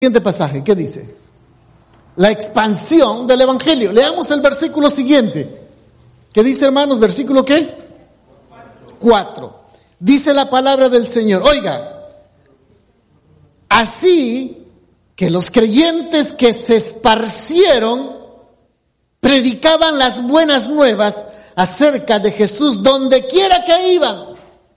Siguiente pasaje, ¿qué dice? La expansión del evangelio. Leamos el versículo siguiente. ¿Qué dice, hermanos? ¿Versículo qué? 4. Dice la palabra del Señor. Oiga, así que los creyentes que se esparcieron predicaban las buenas nuevas acerca de Jesús donde quiera que iban.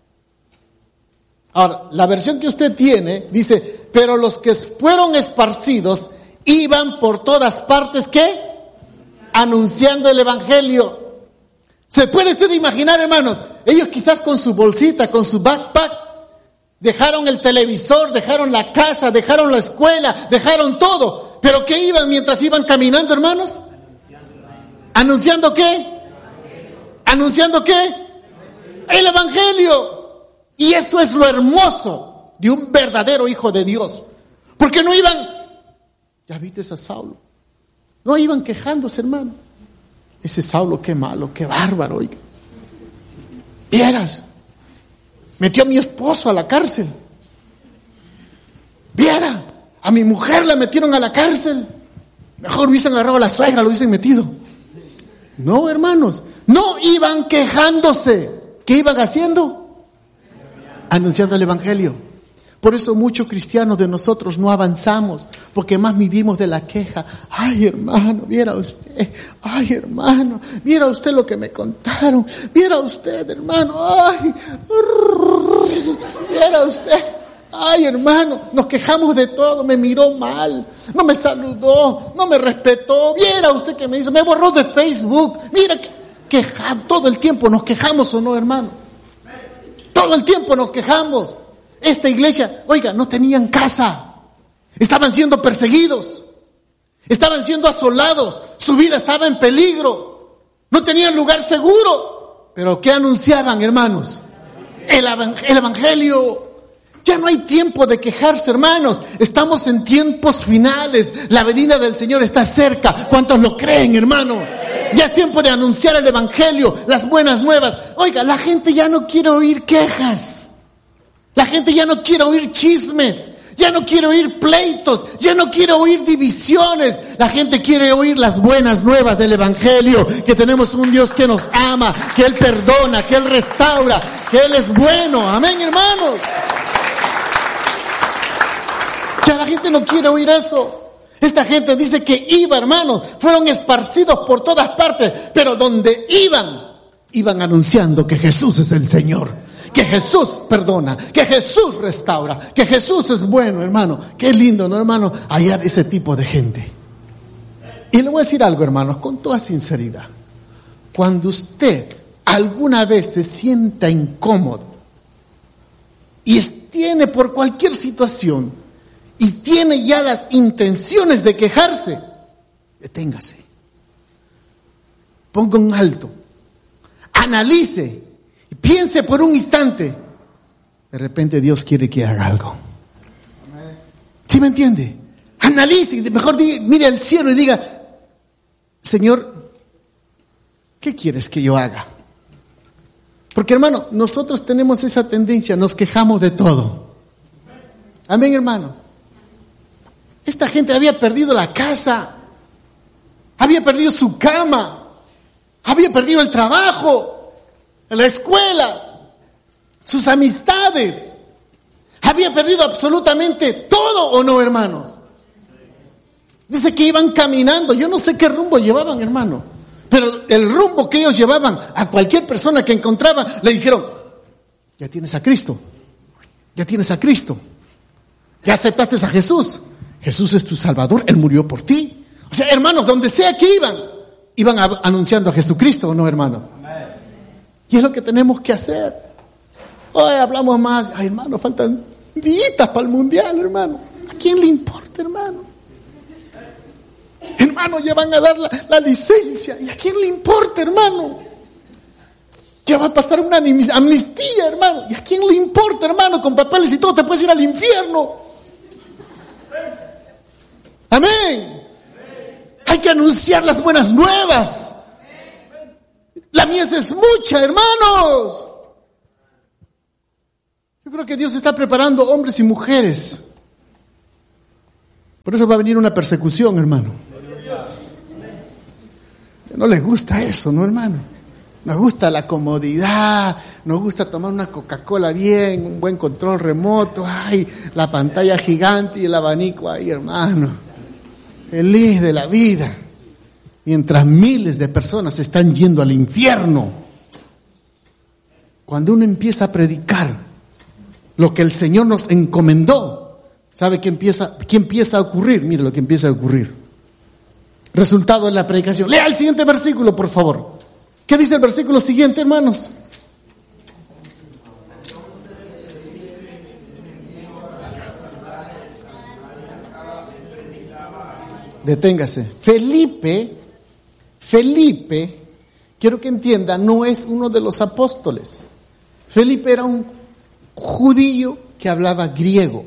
Ahora, la versión que usted tiene dice, pero los que fueron esparcidos iban por todas partes, ¿qué? Anunciando el evangelio. ¿Se puede usted imaginar, hermanos? Ellos quizás con su bolsita, con su backpack, dejaron el televisor, dejaron la casa, dejaron la escuela, dejaron todo. ¿Pero qué iban mientras iban caminando, hermanos? ¿Anunciando qué? ¿Anunciando qué? El evangelio. Y eso es lo hermoso de un verdadero hijo de Dios. Porque no iban, ya viste a Saulo, no iban quejándose, hermano. Ese Saulo, qué malo, qué bárbaro, oiga. Vieras, metió a mi esposo a la cárcel. Viera, a mi mujer la metieron a la cárcel. Mejor hubiesen agarrado a la suegra, lo hubiesen metido. No, hermanos, no iban quejándose. ¿Qué iban haciendo? Anunciando el evangelio. Por eso muchos cristianos de nosotros no avanzamos, porque más vivimos de la queja. Ay, hermano, viera usted. Ay, hermano, viera usted lo que me contaron. Viera usted, hermano. Ay, viera usted. Ay, hermano, nos quejamos de todo. Me miró mal, no me saludó, no me respetó. Viera usted que me hizo, me borró de Facebook. Mira, todo el tiempo nos quejamos, ¿o no, hermano? Todo el tiempo nos quejamos. Esta iglesia, oiga, no tenían casa. Estaban siendo perseguidos. Estaban siendo asolados. Su vida estaba en peligro. No tenían lugar seguro. Pero ¿qué anunciaban, hermanos? El evangelio. Ya no hay tiempo de quejarse, hermanos. Estamos en tiempos finales. La venida del Señor está cerca. ¿Cuántos lo creen, hermano? Ya es tiempo de anunciar el evangelio, las buenas nuevas. Oiga, la gente ya no quiere oír quejas. La gente ya no quiere oír chismes. Ya no quiere oír pleitos. Ya no quiere oír divisiones. La gente quiere oír las buenas nuevas del evangelio. Que tenemos un Dios que nos ama, que Él perdona, que Él restaura, que Él es bueno. Amén, hermanos. Ya la gente no quiere oír eso. Esta gente dice que iba, hermanos, fueron esparcidos por todas partes, pero donde iban anunciando que Jesús es el Señor, que Jesús perdona, que Jesús restaura, que Jesús es bueno, hermano. Qué lindo, ¿no, hermano? Hallar ese tipo de gente. Y le voy a decir algo, hermanos, con toda sinceridad. Cuando usted alguna vez se sienta incómodo y tiene por cualquier situación y tiene ya las intenciones de quejarse, deténgase. Ponga un alto. Analice. Y piense por un instante. De repente Dios quiere que haga algo. ¿Sí me entiende? Analice. Mejor mire al cielo y diga, Señor, ¿qué quieres que yo haga? Porque, hermano, nosotros tenemos esa tendencia, nos quejamos de todo. Amén, hermano. Esta gente había perdido la casa, había perdido su cama, había perdido el trabajo, la escuela, sus amistades, había perdido absolutamente todo, ¿o no, hermanos? Dice que iban caminando, yo no sé qué rumbo llevaban, hermano, pero el rumbo que ellos llevaban a cualquier persona que encontraban, le dijeron, ya tienes a Cristo, ya tienes a Cristo, ya aceptaste a Jesús. Jesús es tu Salvador, Él murió por ti. O sea, hermanos, donde sea que iban anunciando a Jesucristo, ¿o no, hermano? Y es lo que tenemos que hacer. Hoy hablamos más, ay, hermano, faltan días para el mundial, hermano. ¿A quién le importa, hermano? Hermano, ya van a dar la licencia. ¿Y a quién le importa, hermano? Ya va a pasar una amnistía, hermano. ¿Y a quién le importa, hermano? Con papeles y todo te puedes ir al infierno. Amén. Hay que anunciar las buenas nuevas. La mies es mucha, hermanos. Yo creo que Dios está preparando hombres y mujeres Por eso va a venir una persecución, hermano. No les gusta eso, ¿no, hermano? Nos gusta la comodidad, nos gusta tomar una Coca-Cola bien, un buen control remoto, ay, la pantalla gigante y el abanico ahí, hermano. Feliz de la vida. Mientras miles de personas están yendo al infierno. Cuando uno empieza a predicar lo que el Señor nos encomendó, ¿sabe qué empieza a ocurrir? Mire lo que empieza a ocurrir. Resultado de la predicación. Lea el siguiente versículo, por favor. ¿Qué dice el versículo siguiente, hermanos? Deténgase. Felipe, quiero que entienda, no es uno de los apóstoles. Felipe era un judío que hablaba griego.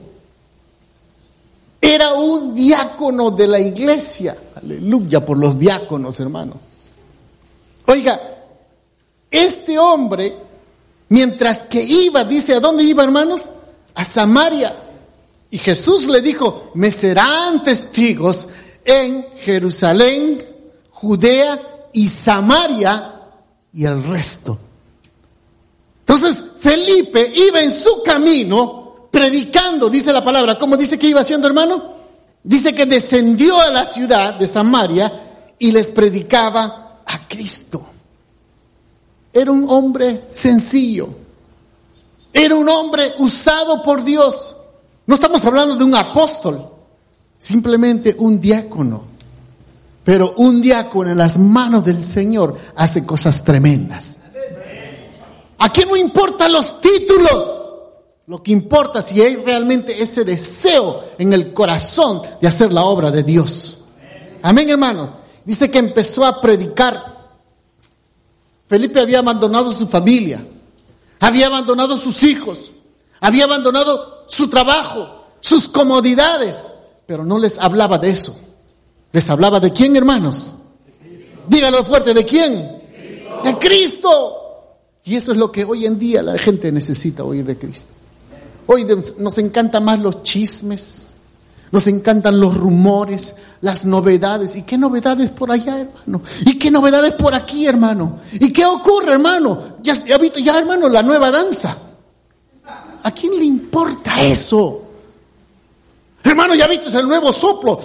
Era un diácono de la iglesia. Aleluya por los diáconos, hermano. Oiga, este hombre, mientras que iba, dice, ¿a dónde iba, hermanos? A Samaria. Y Jesús le dijo, me serán testigos en Jerusalén, Judea y Samaria y el resto. Entonces, Felipe iba en su camino predicando, dice la palabra. ¿Cómo dice que iba haciendo, hermano? Dice que descendió a la ciudad de Samaria y les predicaba a Cristo. Era un hombre sencillo. Era un hombre usado por Dios. No estamos hablando de un apóstol, simplemente un diácono. Pero un diácono en las manos del Señor hace cosas tremendas. Aquí no importan los títulos. Lo que importa si hay realmente ese deseo en el corazón de hacer la obra de Dios. Amén, hermano. Dice que empezó a predicar. Felipe había abandonado su familia, había abandonado sus hijos, había abandonado su trabajo, sus comodidades, pero no les hablaba de eso. Les hablaba de quién, hermanos. Dígalo fuerte, ¿de quién? De Cristo. Y eso es lo que hoy en día la gente necesita oír de Cristo. Hoy nos encantan más los chismes, nos encantan los rumores, las novedades. ¿Y qué novedades por allá, hermano? ¿Y qué novedades por aquí, hermano? ¿Y qué ocurre, hermano? Ya, hermano, la nueva danza. ¿A quién le importa eso? Hermano, ¿ya viste el nuevo soplo?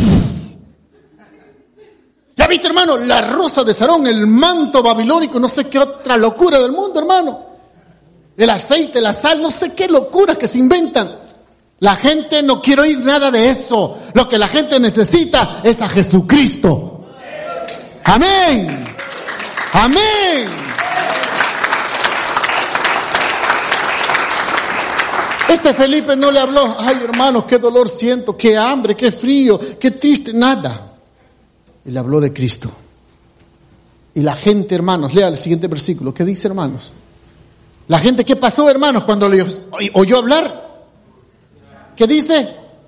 ¿Ya viste, hermano, la rosa de Sarón, el manto babilónico, no sé qué otra locura del mundo, hermano? El aceite, la sal, no sé qué locuras que se inventan. La gente no quiere oír nada de eso. Lo que la gente necesita es a Jesucristo. Amén. Amén. Este Felipe no le habló, ay hermano, qué dolor siento, qué hambre, qué frío, qué triste, nada. Él habló de Cristo. Y la gente, hermanos, lea el siguiente versículo. ¿Qué dice, hermanos? La gente, ¿qué pasó, hermanos, cuando le oyó hablar? ¿Qué dice?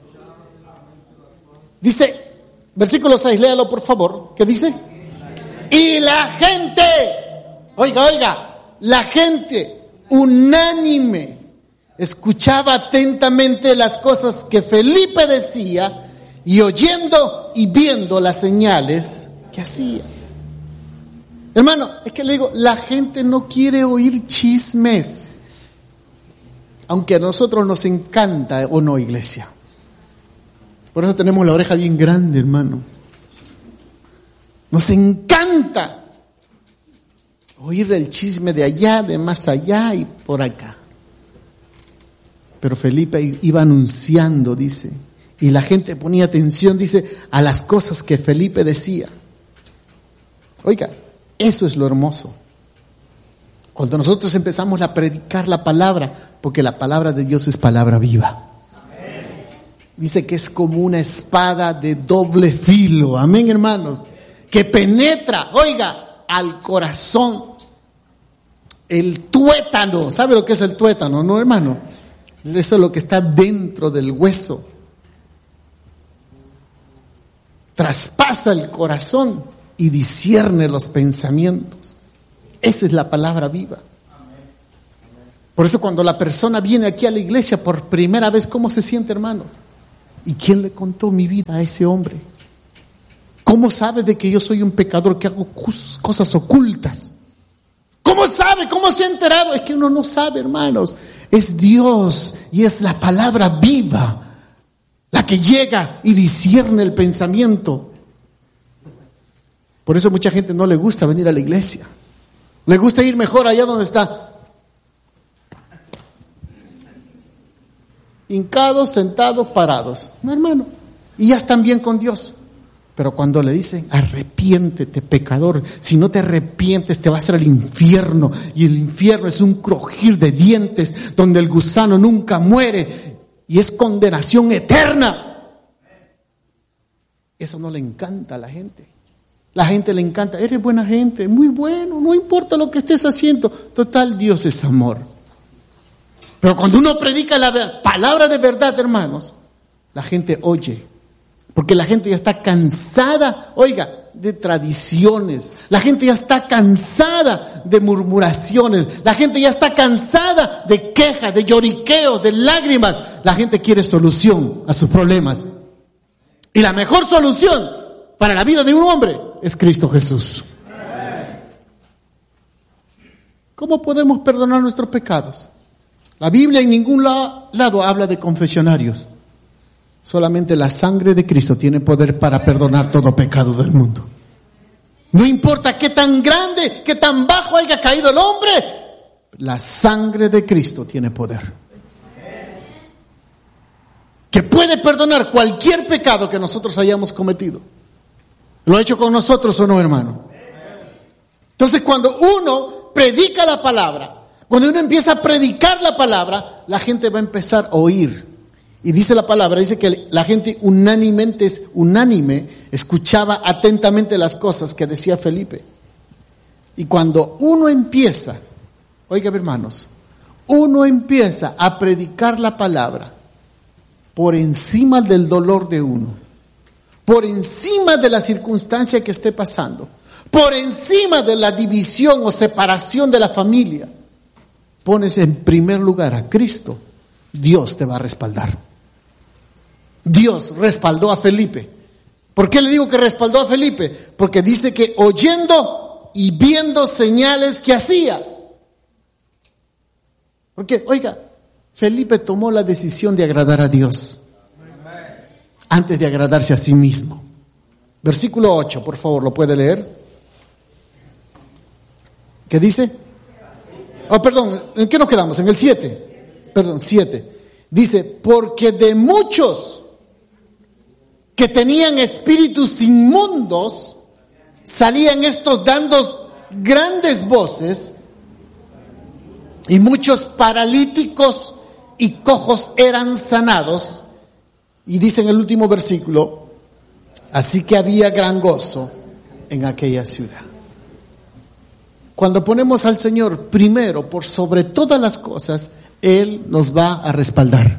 Dice, versículo 6, léalo por favor. ¿Qué dice? Y la gente, oiga, la gente unánime escuchaba atentamente las cosas que Felipe decía y oyendo y viendo las señales que hacía. Hermano, es que le digo, la gente no quiere oír chismes. Aunque a nosotros nos encanta, ¿o no, iglesia? Por eso tenemos la oreja bien grande, hermano. Nos encanta oír el chisme de allá, de más allá y por acá. Pero Felipe iba anunciando, dice, y la gente ponía atención, dice, a las cosas que Felipe decía. Oiga, eso es lo hermoso. Cuando nosotros empezamos a predicar la palabra, porque la palabra de Dios es palabra viva. Amén. Dice que es como una espada de doble filo. Amén, hermanos. Que penetra, oiga, al corazón. El tuétano. ¿Sabe lo que es el tuétano, no, hermano? Eso es lo que está dentro del hueso. Traspasa el corazón y discierne los pensamientos. Esa es la palabra viva. Por eso cuando la persona viene aquí a la iglesia por primera vez, ¿cómo se siente, hermano? ¿Y quién le contó mi vida a ese hombre? ¿Cómo sabe de que yo soy un pecador, que hago cosas ocultas? ¿Cómo sabe? ¿Cómo se ha enterado? Es que uno no sabe, hermanos. Es Dios y es la palabra viva la que llega y discierne el pensamiento. Por eso mucha gente no le gusta venir a la iglesia. Le gusta ir mejor allá donde está hincados, sentados, parados. No, hermano. Y ya están bien con Dios. Pero cuando le dicen, arrepiéntete, pecador, si no te arrepientes te vas a ir al infierno, y el infierno es un crujir de dientes donde el gusano nunca muere y es condenación eterna. Eso no le encanta a la gente. La gente le encanta, eres buena gente, muy bueno, no importa lo que estés haciendo, total, Dios es amor. Pero cuando uno predica la palabra de verdad, hermanos, la gente oye. Porque la gente ya está cansada, oiga, de tradiciones. La gente ya está cansada de murmuraciones. La gente ya está cansada de quejas, de lloriqueos, de lágrimas. La gente quiere solución a sus problemas. Y la mejor solución para la vida de un hombre es Cristo Jesús. ¿Cómo podemos perdonar nuestros pecados? La Biblia en ningún lado habla de confesionarios. Solamente la sangre de Cristo tiene poder para perdonar todo pecado del mundo. No importa qué tan grande, qué tan bajo haya caído el hombre, la sangre de Cristo tiene poder. Que puede perdonar cualquier pecado que nosotros hayamos cometido. ¿Lo ha hecho con nosotros o no, hermano? Entonces, cuando uno predica la palabra, cuando uno empieza a predicar la palabra, la gente va a empezar a oír. Y dice la palabra, dice que la gente unánime escuchaba atentamente las cosas que decía Felipe. Y cuando uno empieza, oiga hermanos, uno empieza a predicar la palabra por encima del dolor de uno, por encima de la circunstancia que esté pasando, por encima de la división o separación de la familia, pones en primer lugar a Cristo, Dios te va a respaldar. Dios respaldó a Felipe. ¿Por qué le digo que respaldó a Felipe? Porque dice que oyendo y viendo señales que hacía. Porque, oiga, Felipe tomó la decisión de agradar a Dios antes de agradarse a sí mismo. Versículo 8, por favor, ¿lo puede leer? ¿Qué dice? Oh, perdón, ¿en qué nos quedamos? En el 7. Perdón, 7. Dice, porque de muchos que tenían espíritus inmundos, salían estos dando grandes voces, y muchos paralíticos y cojos eran sanados. Y dice en el último versículo, así que había gran gozo en aquella ciudad. Cuando ponemos al Señor primero por sobre todas las cosas, Él nos va a respaldar.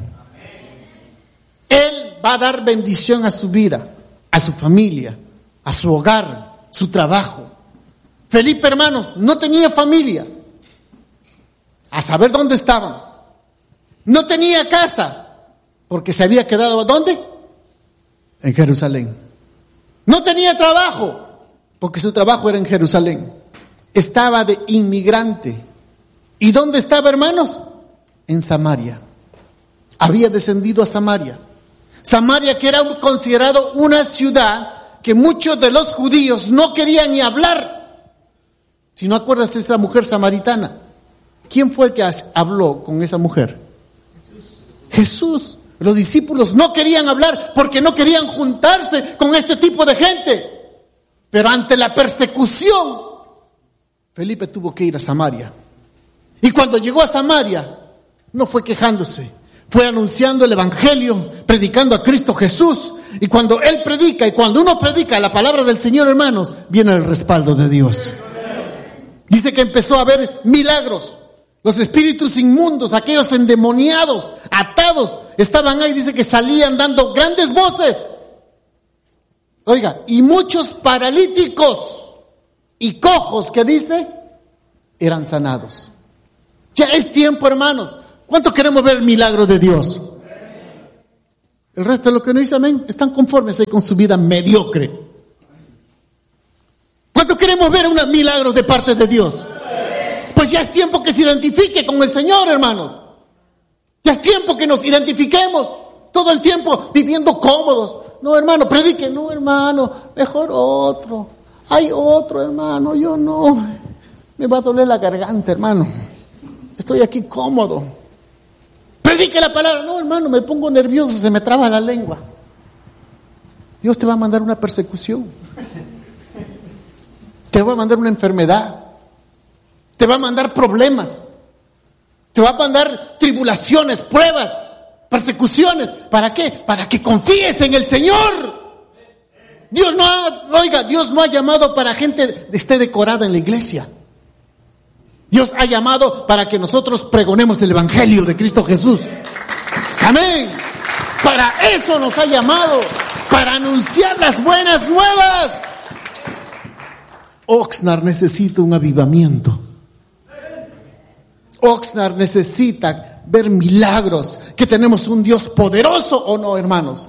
Él va a dar bendición a su vida, a su familia, a su hogar, su trabajo. Felipe, hermanos, no tenía familia. A saber dónde estaban. No tenía casa, porque se había quedado, ¿dónde? En Jerusalén. No tenía trabajo, porque su trabajo era en Jerusalén. Estaba de inmigrante. ¿Y dónde estaba, hermanos? En Samaria. Había descendido a Samaria. Samaria, que era considerado una ciudad que muchos de los judíos no querían ni hablar. Si no acuerdas de esa mujer samaritana, ¿quién fue el que habló con esa mujer? Jesús. Los discípulos no querían hablar porque no querían juntarse con este tipo de gente. Pero ante la persecución, Felipe tuvo que ir a Samaria. Y cuando llegó a Samaria, no fue quejándose. Fue anunciando el evangelio, predicando a Cristo Jesús. Y cuando Él predica, y cuando uno predica la palabra del Señor, hermanos, viene el respaldo de Dios. Dice que empezó a haber milagros. Los espíritus inmundos, aquellos endemoniados, atados, estaban ahí. Dice que salían dando grandes voces. Oiga, y muchos paralíticos y cojos, que dice, eran sanados. Ya es tiempo, hermanos. ¿Cuántos queremos ver el milagro de Dios? El resto de los que no dicen amén están conformes ahí con su vida mediocre. ¿Cuánto queremos ver unos milagros de parte de Dios? Pues ya es tiempo que se identifique con el Señor, hermanos. Ya es tiempo que nos identifiquemos todo el tiempo viviendo cómodos. No, hermano, predique. No, hermano, mejor otro. Hay otro, hermano, yo no. Me va a doler la garganta, hermano. Estoy aquí cómodo. Predique la palabra. No, hermano, me pongo nervioso, se me traba la lengua. Dios te va a mandar una persecución. Te va a mandar una enfermedad. Te va a mandar problemas. Te va a mandar tribulaciones, pruebas, persecuciones. ¿Para qué? Para que confíes en el Señor. Dios no ha llamado para gente que esté decorada en la iglesia. Dios ha llamado para que nosotros pregonemos el Evangelio de Cristo Jesús. Amén. Para eso nos ha llamado, para anunciar las buenas nuevas. Oxnard necesita un avivamiento. Oxnard necesita ver milagros, que tenemos un Dios poderoso, ¿o no, hermanos?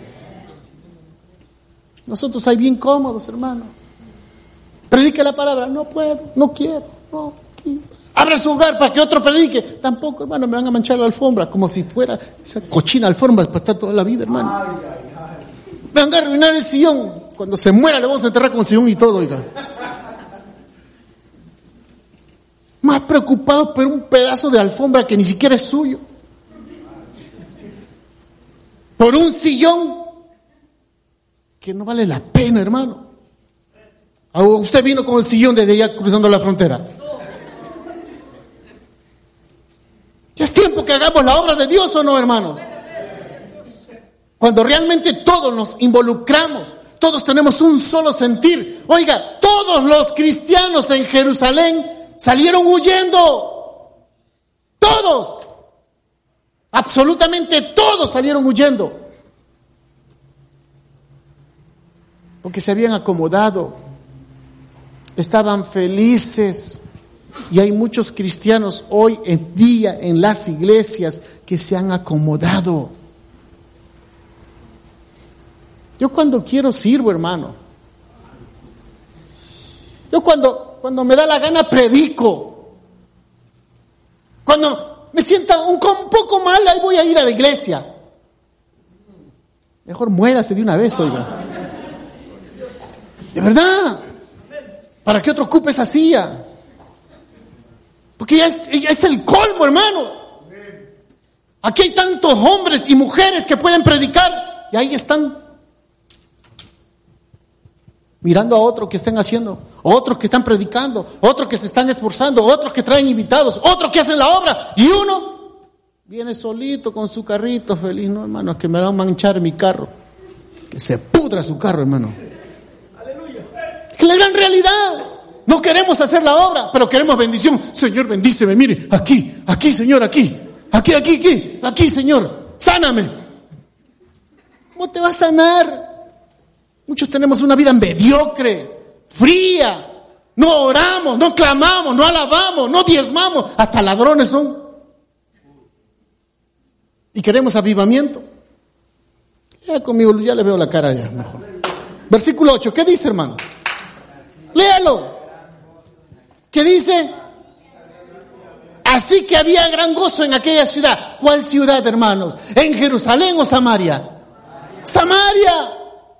Nosotros ahí bien cómodos, hermano. Predique la palabra. No puedo, no quiero, no. Abre su hogar para que otro predique. Tampoco, hermano, me van a manchar la alfombra como si fuera esa cochina alfombra para estar toda la vida, hermano. Me van a arruinar el sillón. Cuando se muera le vamos a enterrar con sillón y todo, oiga. Más preocupado por un pedazo de alfombra que ni siquiera es suyo. Por un sillón que no vale la pena, hermano. Usted vino con el sillón desde allá cruzando la frontera. Ya es tiempo que hagamos la obra de Dios, ¿o no, hermanos? Cuando realmente todos nos involucramos, todos tenemos un solo sentir. Oiga, todos los cristianos en Jerusalén salieron huyendo. Todos. Absolutamente todos salieron huyendo. Porque se habían acomodado. Estaban felices. Y hay muchos cristianos hoy en día en las iglesias que se han acomodado. Yo cuando quiero sirvo, hermano. Yo cuando me da la gana predico. Cuando me sienta un poco mal, ahí voy a ir a la iglesia. Mejor muérase de una vez, oiga. De verdad. ¿Para qué otro ocupe esa silla? Porque ya es el colmo, hermano. Aquí hay tantos hombres y mujeres que pueden predicar y ahí están mirando a otros que están haciendo, otros que están predicando, otros que se están esforzando, otros que traen invitados, otros que hacen la obra, y uno viene solito con su carrito feliz. No, hermano, es que me va a manchar mi carro. Que se pudra su carro, hermano. Que la gran realidad. No queremos hacer la obra, pero queremos bendición. Señor, bendíceme, mire, aquí, Señor, aquí, Señor, sáname. ¿Cómo te va a sanar? Muchos tenemos una vida mediocre, fría. No oramos, no clamamos, no alabamos, no diezmamos. Hasta ladrones son. Y queremos avivamiento. Ya conmigo, ya le veo la cara ya mejor. Versículo 8, ¿qué dice, hermano? Léalo. ¿Qué dice? Así que había gran gozo en aquella ciudad. ¿Cuál ciudad, hermanos? ¿En Jerusalén o Samaria? Samaria.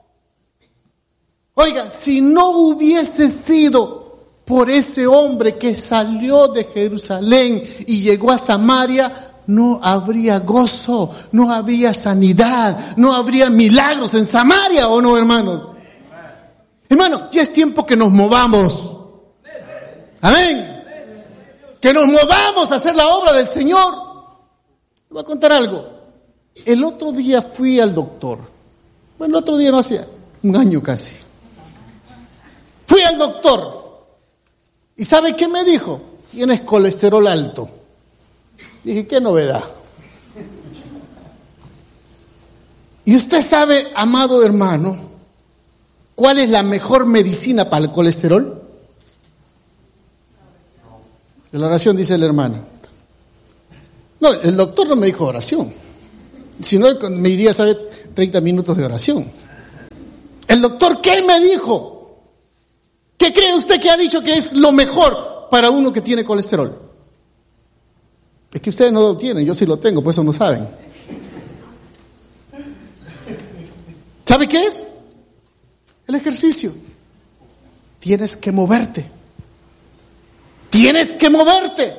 Oiga, si no hubiese sido por ese hombre que salió de Jerusalén y llegó a Samaria, no habría gozo, no habría sanidad, no habría milagros en Samaria, ¿o no, hermanos? Hermano, ya es tiempo que nos movamos. Amén. Que nos movamos a hacer la obra del Señor. Le voy a contar algo. El otro día fui al doctor. Bueno, el otro día no hacía un año casi. Fui al doctor. ¿Y sabe qué me dijo? Tienes colesterol alto. Dije, qué novedad. Y usted sabe, amado hermano, ¿cuál es la mejor medicina para el colesterol? La oración, dice el hermano. No, el doctor no me dijo oración. Si no, me iría, ¿sabe? 30 minutos de oración. El doctor, ¿qué me dijo? ¿Qué cree usted que ha dicho que es lo mejor para uno que tiene colesterol? Es que ustedes no lo tienen, yo sí lo tengo, por eso no saben. ¿Sabe qué es? El ejercicio. Tienes que moverte. Tienes que moverte.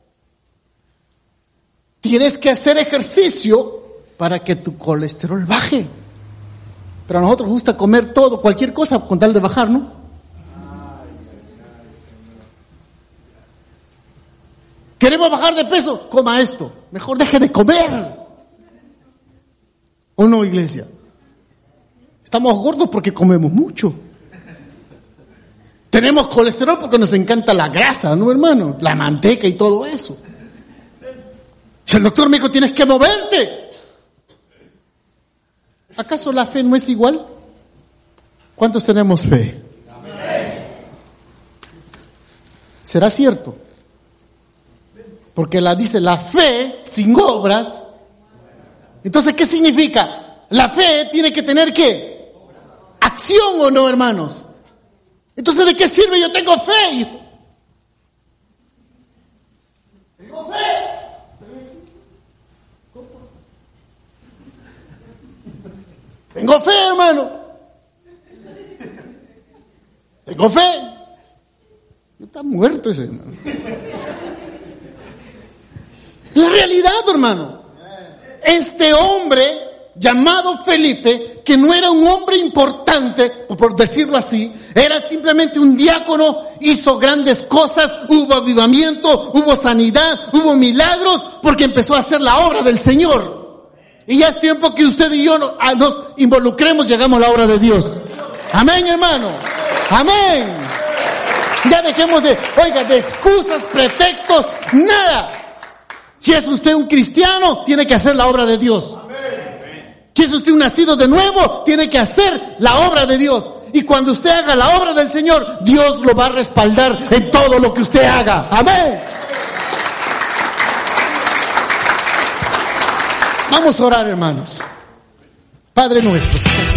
Tienes que hacer ejercicio para que tu colesterol baje. Pero a nosotros nos gusta comer todo, cualquier cosa con tal de bajar, ¿no? Queremos bajar de peso, coma esto. Mejor deje de comer. ¿O no, iglesia? Estamos gordos porque comemos mucho. Tenemos colesterol porque nos encanta la grasa, ¿no, hermano? La manteca y todo eso. Si el doctor me dijo, tienes que moverte. ¿Acaso la fe no es igual? ¿Cuántos tenemos fe? ¿Será cierto? Porque dice la fe sin obras. Entonces, ¿qué significa? La fe tiene que tener ¿qué? Acción, ¿o no, hermanos? Entonces, ¿de qué sirve? Yo tengo fe. Tengo fe. Tengo fe, hermano. Tengo fe. Está muerto ese, hermano. La realidad, hermano. Este hombre llamado Felipe, que no era un hombre importante, por decirlo así, era simplemente un diácono, hizo grandes cosas, hubo avivamiento, hubo sanidad, hubo milagros, porque empezó a hacer la obra del Señor. Y ya es tiempo que usted y yo nos involucremos y hagamos la obra de Dios. Amén, hermano. Amén. Ya dejemos de excusas, pretextos, nada. Si es usted un cristiano, tiene que hacer la obra de Dios. Si es usted un nacido de nuevo, tiene que hacer la obra de Dios. Y cuando usted haga la obra del Señor, Dios lo va a respaldar en todo lo que usted haga. Amén. Vamos a orar, hermanos. Padre nuestro.